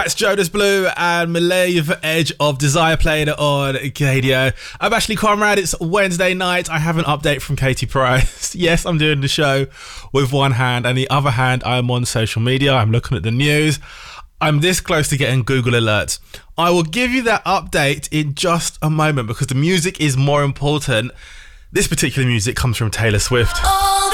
That's Jonas Blue and Milave Edge of Desire playing it on KDO. I'm Ashley Conrad. It's Wednesday night. I have an update from Katie Price. Yes, I'm doing the show with one hand, and the other hand, I'm on social media. I'm looking at the news. I'm this close to getting Google alerts. I will give you that update in just a moment because the music is more important. This particular music comes from Taylor Swift.